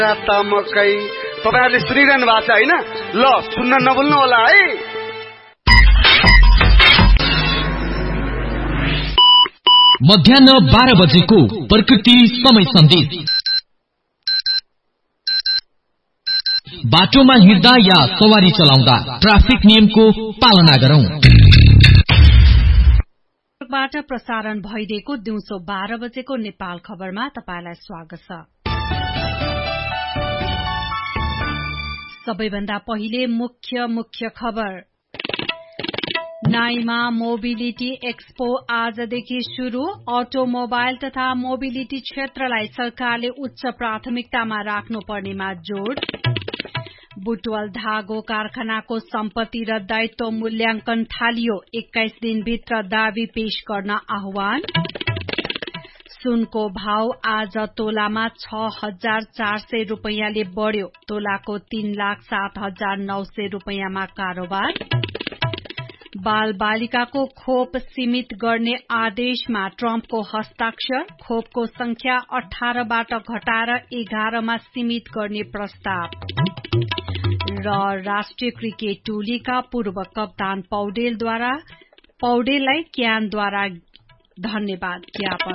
मकै तपाईहरुले सुनिरहनु भएको छ हैन? ल सुन्न नभुल्नु होला है। मध्याह्न 12 बजेको प्रकृति समय सन्देश। बाटोमा हिँड्दा या सवारी चलाउँदा ट्राफिक नियमको पालना गरौं। बाट प्रसारण भइरहेको दिउँसो 12 बजेको नेपाल खबरमा तपाईलाई स्वागत छ। सबैभन्दा पहिले मुख्य खबर। नाइमा मोबिलिटी एक्सपो आजदेखि शुरू। अटोमोबाइल तथा मोबिलिटी क्षेत्रलाई सरकारले उच्च प्राथमिकतामा राख्नुपर्नेमा जोड़। बुटवल धागो कारखानाको सम्पत्ति र दायित्व मूल्याङ्कन थालियो। 21 दिनभित्र दावी पेश गर्न आह्वान। सुनको भाव आज तोलामा 6,400 रुपैयाँले बढ्यो। तोलाको 3,07,900 रुपैयाँमा कारोबार। बाल बालिकाको खोप सीमित गर्ने आदेशमा ट्रम्पको हस्ताक्षर। खोपको संख्या 18 बाट घटाएर 11 मा सीमित गर्ने प्रस्ताव। र राष्ट्रिय क्रिकेट टोलीका पूर्व कप्तान पौडेललाई क्यानद्वारा धन्यवाद ज्ञापन।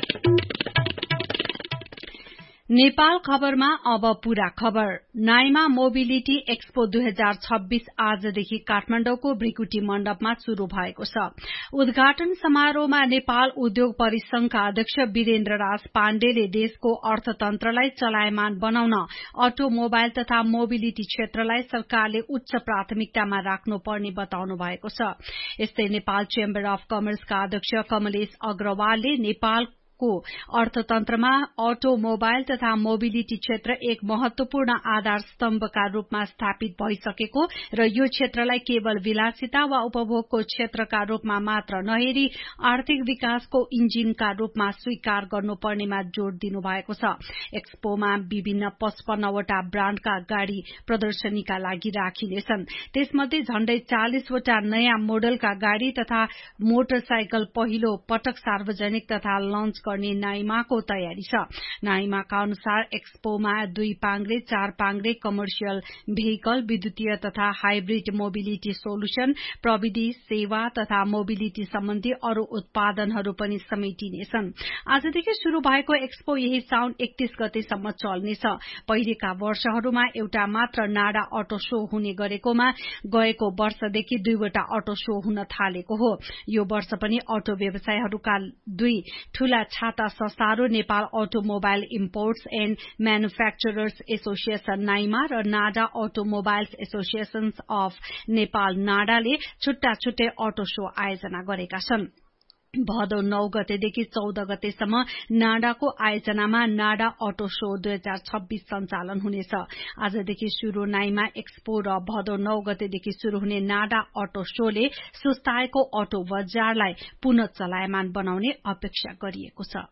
नेपाल खबरमा अब पूरा खबर। नाइमा मोबिलिटी एक्सपो 2026 आजदेखि काठमाडौँको भृकुटी मण्डपमा शुरू भएको छ। उद्घाटन समारोहमा नेपाल उद्योग परिसंघका अध्यक्ष वीरेन्द्र राज पाण्डेले देशको अर्थतन्त्रलाई चलायमान बनाउन अटोमोबाइल तथा मोबिलिटी क्षेत्रलाई सरकारले उच्च प्राथमिकतामा राख्नुपर्ने बताउनु भएको छ। यस्तै नेपाल चेम्बर अफ कमर्सका अध्यक्ष कमलेश अग्रवालले नेपालको अर्थतन्त्रमा अटोमोबाइल तथा मोबिलिटी क्षेत्र एक महत्वपूर्ण आधार स्तम्भका रूपमा स्थापित भइसकेको र यो क्षेत्रलाई केवल विलासिता वा उपभोगको क्षेत्रका रूपमा मात्र नहेरी आर्थिक विकासको इन्जिनका रूपमा स्वीकार गर्नुपर्नेमा जोड़ दिनु भएको छ। एक्सपोमा विभिन्न 55 वटा ब्राण्डका गाड़ी प्रदर्शनीका लागि राखिनेछन्। त्यसमध्ये झण्डै 40 वटा नयाँ मोडलका गाड़ी तथा मोटरसाइकल पहिलो पटक सार्वजनिक तथा लन्च गर्ने नाइमाको तयारी छ। नाइमाका अनुसार एक्सपोमा 2 पाङ्ग्रे 4 पाङ्ग्रे कमर्सियल भेहिकल, विद्युतीय तथा हाइब्रिड मोबिलिटी सोलुशन, प्रविधि सेवा तथा मोबिलिटी सम्बन्धी अरू उत्पादनहरू पनि समेटिनेछन्। आजदेखि शुरू भएको एक्सपो यही साउन 31 गतेसम्म चल्नेछ। पहिलेका वर्षहरूमा एउटा मात्र नाडा अटो शो हुने गरेकोमा गएको वर्षदेखि 2 वटा अटो शो हुन थालेको हो। यो वर्ष पनि अटो व्यवसायहरूका 2 ठूला छाता संस्थाहरू Nepal automobile imports and manufacturers association Naima र NADA automobiles associations of Nepal नाडाले छुट्टा छुट्टै अटो शो आयोजना गरेका छन्। भदौ 9 गतेदेखि 14 गतेसम्म नाडाको आयोजनामा नाडा अटो शो 2026 सञ्चालन हुनेछ। आजदेखि शुरू नाइमा एक्सपो र भदौ 9 गतेदेखि शुरू हुने नाडा अटो शोले सुस्ताएको अटो बजारलाई पुनः चलायमान बनाउने अपेक्षा गरिएको छ।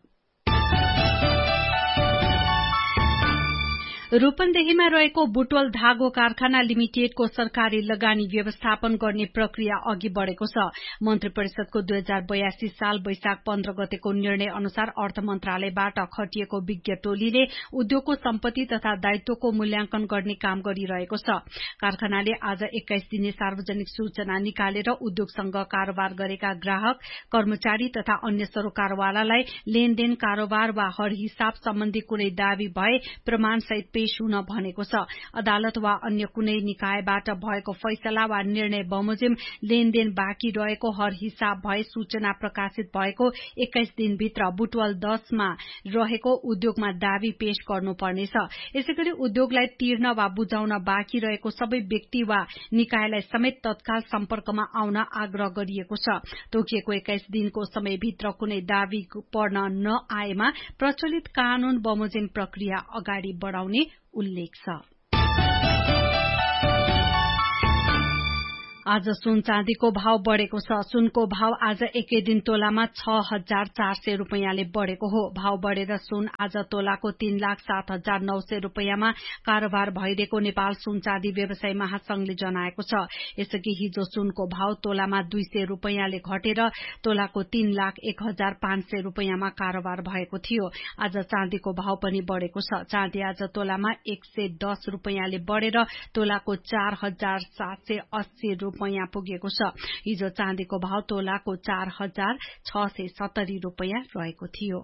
रूपन्देहीमा रहेको बुटवल धागो कारखाना लिमिटेडको सरकारी लगानी व्यवस्थापन गर्ने प्रक्रिया अघि बढ़ेको छ। मन्त्री परिषदको 2082 साल वैशाख 15 गतेको निर्णय अनुसार अर्थ मन्त्रालयबाट खटिएको विज्ञ टोलीले उद्योगको सम्पत्ति तथा दायित्वको मूल्याङ्कन गर्ने काम गरिरहेको छ। कारखानाले आज 21 दिने सार्वजनिक सूचना निकालेर उद्योगसँग कारोबार गरेका ग्राहक, कर्मचारी तथा अन्य सरोकारवालालाई लेनदेन, कारोबार वा हर हिसाब सम्बन्धी कुनै दावी भए प्रमाणसहित पेश हुन भनेको छ। अदालत वा अन्य कुनै निकायबाट भएको फैसला वा निर्णय बमोजिम लेनदेन बाँकी रहेको हर हिसाब भए सूचना प्रकाशित भएको 21 दिनभित्र बुटवल 10 मा रहेको उद्योगमा दावी पेश गर्नुपर्नेछ। यसैगरी उद्योगलाई तिर्न वा बुझाउन बाँकी रहेको सबै व्यक्ति वा निकायलाई समेत तत्काल सम्पर्कमा आउन आग्रह गरिएको छ। तोकिएको 21 दिनको समयभित्र कुनै दावी पर्न नआएमा प्रचलित कानून बमोजिम प्रक्रिया अगाडि बढ़ाउने उल्लेख छ। आज सुन चाँदीको भाव बढ़ेको छ। सुनको भाव आज एकै दिन तोलामा 6,400 रुपैयाँले बढ़ेको हो। भाव बढ़ेर सुन आज तोलाको 3,07,900 रुपैयाँमा कारोबार भइरहेको नेपाल सुन चाँदी व्यवसायी महासंघले जनाएको छ। यसअघि हिजो सुनको भाव तोलामा 200 रुपैयाँले घटेर तोलाको 3,01,500 रुपैयाँमा कारोबार भएको थियो। आज चाँदीको भाव पनि बढ़ेको छ। चाँदी आज तोलामा 110 रुपैयाँले बढ़ेर तोलाको 4,780 रुपैयाँ पुगेको छ। हिजो चाँदीको भाव तोलाको 4,670 रुपैयाँ रहेको थियो।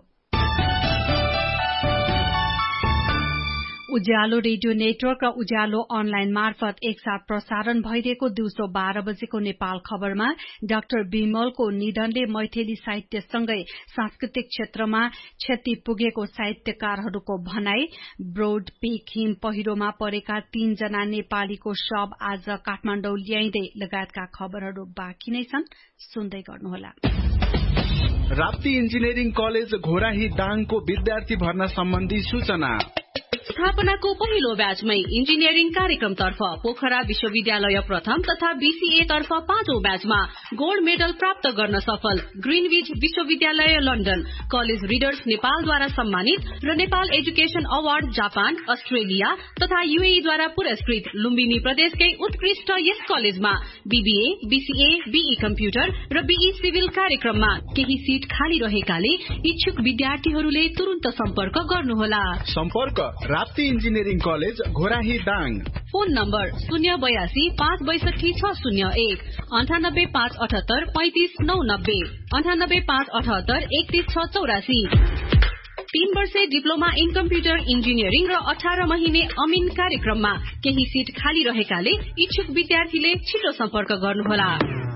उज्यालो रेडियो नेटवर्क र उज्यालो अनलाइन मार्फत एकसाथ प्रसारण भइरहेको दिउँसो 12 बजेको नेपाल खबरमा डाक्टर विमलको निधनले मैथिली साहित्यसँगै सांस्कृतिक क्षेत्रमा क्षति पुगेको साहित्यकारहरूको भनाई, ब्रोड पीक हिम पहिरोमा परेका 3 जना नेपालीको शव आज काठमाडौँ ल्याइँदै लगायतका खबरहरू बाँकी नै छन्। सुन्दै गर्नुहोला। राप्ती इन्जिनियरिङ कलेज घोराही दाङको विद्यार्थी भर्ना सम्बन्धी सूचना। स्थापनाको पहिलो ब्याचमै इन्जिनियरिङ कार्यक्रमतर्फ पोखरा विश्वविद्यालय प्रथम तथा बीसीए तर्फ 5औं ब्याचमा गोल्ड मेडल प्राप्त गर्न सफल ग्रीनविच विश्वविद्यालय लन्डन, कलेज रिडर्स नेपालद्वारा सम्मानित र Nepal education award Japan, Australia तथा यूएई द्वारा पुरस्कृत लुम्बिनी प्रदेशकै उत्कृष्ट यस कलेजमा बीबीए, बीसीए, बीई कम्प्युटर र बीई सिभिल कार्यक्रममा केही सीट खाली रहेकाले इच्छुक विद्यार्थीहरूले तुरुन्त सम्पर्क गर्नुहोला। सम्पर्क Rapti engineering college Ghorahi Dang. Phone number 082 562 601 98 578 35 990 98 578 31 684। 3 वर्षे डिप्लोमा इन कम्प्युटर इन्जिनियरिङ र 18 महिने अमिन कार्यक्रममा केही सीट खाली रहेकाले इच्छुक विद्यार्थीले छिटो सम्पर्क गर्नुहोला।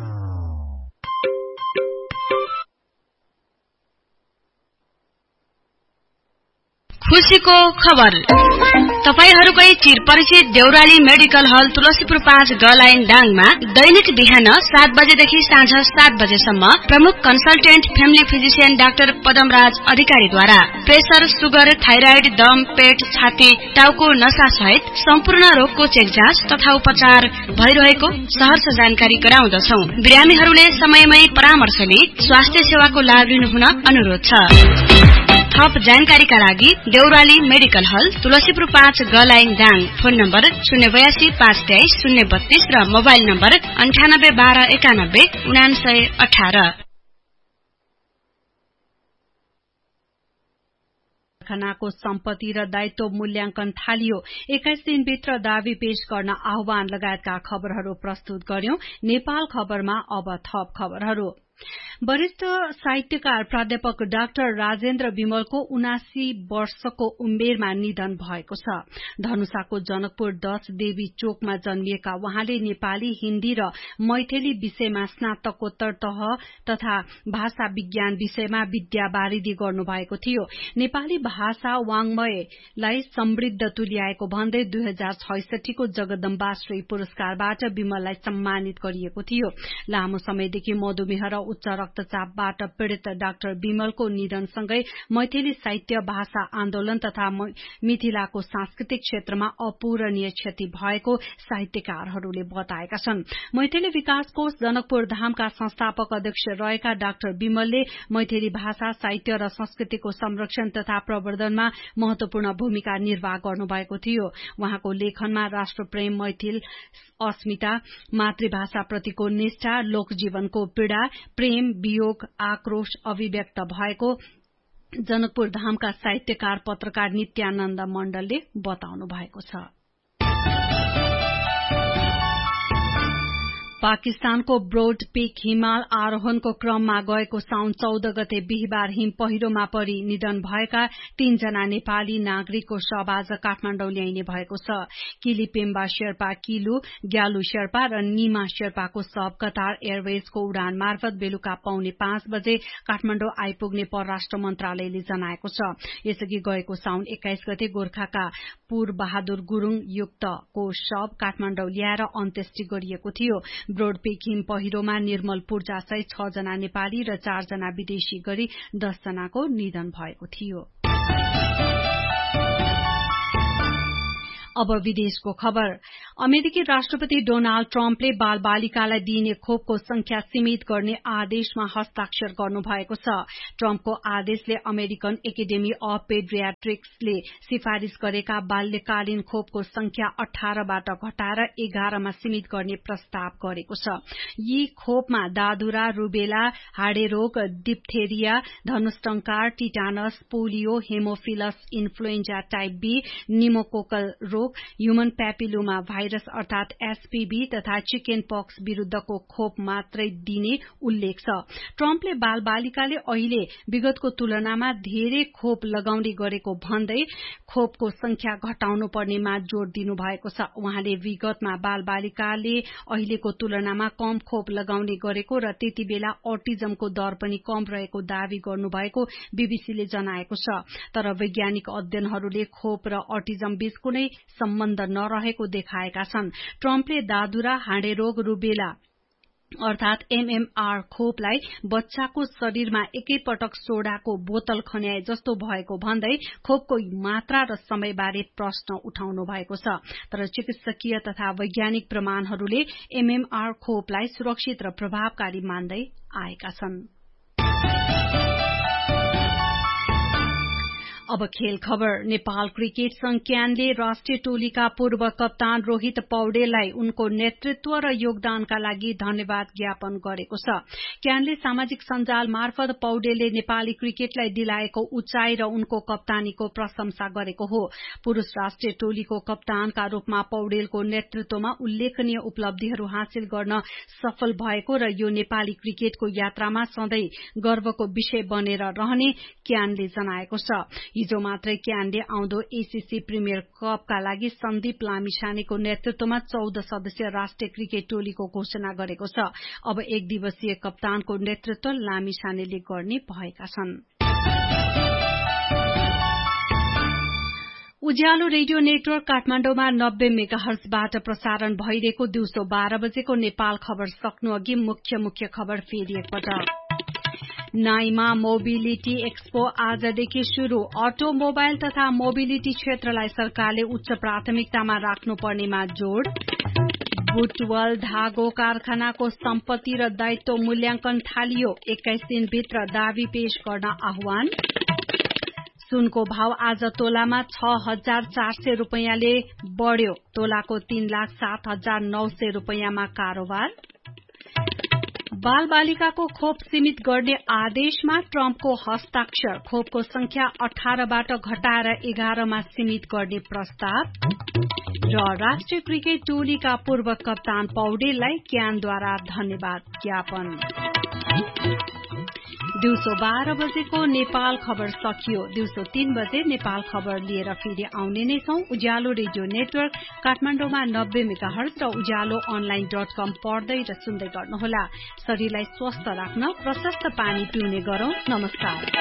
खुशीको खबर। तपाईहरुकै चिरपरिचित देउराली मेडिकल हल तुलसीपुर 5 ग लाइन डाङमा दैनिक बिहान 7 बजेदेखि साँझ 7 बजेसम्म प्रमुख consultant family physician doctor Padamraj अधिकारीद्वारा प्रेसर, सुगर, थाइराइड, दम, पेट, छाती, टाउको नसा सहित सम्पूर्ण रोगको चेक जाँच तथा उपचार भइरहेको सहर्ष जानकारी गराउँदछौं। बिरामीहरूले समयमै परामर्श लिई स्वास्थ्य सेवाको लाभ लिनुहुन अनुरोध छ। थप जानकारीका लागि देउराली मेडिकल हल तुलसीपुर 5 ग लाइन दाङ। फोन नम्बर 082 523 032 र मोबाइल नम्बर 98 12 91 99 18। कारखानाको सम्पत्ति र दायित्व मूल्याङ्कन थालियो। 21 दिनभित्र दावी पेश गर्न आह्वान लगायतका खबरहरू प्रस्तुत गर्यौं। नेपाल खबरमा अब थप खबरहरू। वरिष्ठ साहित्यकार प्राध्यापक डाक्टर राजेन्द्र विमलको 79 वर्षको उमेरमा निधन भएको छ। धनुषाको जनकपुर 10 देवी चोकमा जन्मिएका उहाँले नेपाली, हिन्दी र मैथिली विषयमा स्नातकोत्तर तह तथा भाषा विज्ञान विषयमा विद्यावारिधि गर्नुभएको थियो। नेपाली भाषा वाङ्मयलाई समृद्ध तुल्याएको भन्दै 2066 को जगदम्बाश्री पुरस्कारबाट विमललाई सम्मानित गरिएको थियो। लामो समयदेखि मधुमेह र उच्च रक्तचापबाट पीड़ित डाक्टर विमलको निधनसँगै मैथिली साहित्य, भाषा आन्दोलन तथा मिथिलाको सांस्कृतिक क्षेत्रमा अपूरणीय क्षति भएको साहित्यकारहरूले बताएका छन्। मैथिली विकास कोष जनकपुर धामका संस्थापक अध्यक्ष रहेका डाक्टर विमलले मैथिली भाषा, साहित्य र संस्कृतिको संरक्षण तथा प्रवर्धनमा महत्वपूर्ण भूमिका निर्वाह गर्नुभएको थियो। उहाँको लेखनमा राष्ट्रप्रेम, मैथिल अस्मिता, मातृभाषाप्रतिको निष्ठा, लोकजीवनको पीड़ा, प्रेम, वियोग, आक्रोश अभिव्यक्त भएको जनकपुर धामका साहित्यकार पत्रकार नित्यानन्द मण्डलले बताउनु भएको छ। पाकिस्तानको ब्रोड पीक हिमाल आरोहणको क्रममा गएको साउन 14 गते बिहिबार हिम पहिरोमा परि निधन भएका 3 जना नेपाली नागरिकको शव आज काठमाडौँ ल्याइने भएको छ। किली पेम्बा शेर्पा किलु, ग्यालु शेर्पा र निमा शेर्पाको शव कतार एयरवेजको उडान मार्फत बेलुका 4:45 बजे काठमाडौँ आइपुग्ने परराष्ट्र मन्त्रालयले जनाएको छ। यसअघि गएको साउन 21 गते गोर्खाका पूर बहादुर गुरूङ युक्तको शव काठमाडौँ ल्याएर अन्त्येष्टि गरिएको थियो। ब्रोड पीक हिम पहिरोमा निर्मल पूर्जा सहित 6 जना नेपाली र 4 जना विदेशी गरी 10 जनाको निधन भएको थियो। अब विदेशको खबर। अमेरिकी राष्ट्रपति डोनाल्ड ट्रम्पले बालबालिकालाई दिइने खोपको संख्या सीमित गर्ने आदेशमा हस्ताक्षर गर्नुभएको छ। ट्रम्पको आदेशले अमेरिकन एकाडेमी अफ पेडियाट्रिक्सले सिफारिश गरेका बाल्यकालीन खोपको संख्या 18बाट घटाएर 11मा सीमित गर्ने प्रस्ताव गरेको छ। यी खोपमा दादुरा, rubella, हाडेरोग, diphtheria, धनुष्टंकार, tetanus, polio, Haemophilus influenza type be, pneumococcal रोग, ह्युमन प्यापिलोमा भाइरस अर्थात एसपीभी तथा चिकन पक्स विरूद्धको खोप मात्रै दिने उल्लेख छ। ट्रम्पले बालबालिकाले अहिले विगतको तुलनामा धेरै खोप लगाउने गरेको भन्दै खोपको संख्या घटाउनु पर्नेमा जोड़ दिनु भएको छ। उहाँले विगतमा बालबालिकाले अहिलेको तुलनामा कम खोप लगाउने गरेको र त्यति बेला अटिजमको दर पनि कम रहेको दावी गर्नुभएको बीबीसीले जनाएको छ। तर वैज्ञानिक अध्ययनहरूले खोप र अटिजम बीच कुनै सम्बन्ध नरहेको देखाएका छन्। ट्रम्पले दादुरा, हाडेरोग, रुबेला अर्थात एमएमआर खोपलाई बच्चाको शरीरमा एकैपटक सोडाको बोतल खन्याए जस्तो भएको भन्दै खोपको मात्रा र समयबारे प्रश्न उठाउनु भएको छ। तर चिकित्सकीय तथा वैज्ञानिक प्रमाणहरूले एमएमआर खोपलाई सुरक्षित र प्रभावकारी मान्दै आएका छन्। अब खेल खबर। नेपाल क्रिकेट संघ क्यानले राष्ट्रिय टोलीका पूर्व कप्तान रोहित पौडेललाई उनको नेतृत्व र योगदानका लागि धन्यवाद ज्ञापन गरेको छ। क्यानले सामाजिक सञ्जाल मार्फत पौडेलले नेपाली क्रिकेटलाई दिलाएको उचाइ र उनको कप्तानीको प्रशंसा गरेको हो। पुरूष राष्ट्रिय टोलीको कप्तानका रूपमा पौडेलको नेतृत्वमा उल्लेखनीय उपलब्धिहरू हासिल गर्न सफल भएको र यो नेपाली क्रिकेटको यात्रामा सधैं गर्वको विषय बनेर रहने क्यानले जनाएको छ। हिजो मात्रै क्यानले आउँदो एसीसी प्रिमियर कपका लागि सन्दीप लामिछानेको नेतृत्वमा 14 सदस्यीय राष्ट्रिय क्रिकेट टोलीको घोषणा गरेको छ। अब एक दिवसीय कप्तानको नेतृत्व लामिछानेले गर्ने भएका छन्। उज्यालो रेडियो नेटवर्क काठमाडौँमा 90 मेगाहर्जबाट प्रसारण भइरहेको दिउँसो 12 बजेको नेपाल खबर सक्नु अघि मुख्य खबर फेरि एकपटक। नाइमा मोबिलिटी एक्सपो आजदेखि शुरू। अटोमोबाइल तथा मोबिलिटी क्षेत्रलाई सरकारले उच्च प्राथमिकतामा राख्नुपर्नेमा जोड़। बुटवल धागो कारखानाको सम्पत्ति र दायित्व मूल्याङ्कन थालियो। 21 दिनभित्र दावी पेश गर्न आह्वान। सुनको भाव आज तोलामा 6,400 रुपैयाँले बढ्यो। तोलाको 3,07,900 रुपैयाँमा कारोबार। बाल बालिकाको खोप सीमित गर्ने आदेशमा ट्रम्पको हस्ताक्षर। खोपको संख्या 18बाट घटाएर 11मा सीमित गर्ने प्रस्ताव। र राष्ट्रिय क्रिकेट टोलीका पूर्व कप्तान पौडेललाई क्यानद्वारा धन्यवाद ज्ञापन। दिउँसो 12 बजेको नेपाल खबर सकियो। दिउँसो 3 बजे नेपाल खबर लिएर फेरि आउने नै छौं। उज्यालो रेडियो नेटवर्क काठमाडौँमा 90 मेगाहर्ज र उज्यालो online.com पढ्दै र सुन्दै गर्नुहोला। शरीरलाई स्वस्थ राख्न प्रशस्त पानी पिउने गरौं। नमस्कार।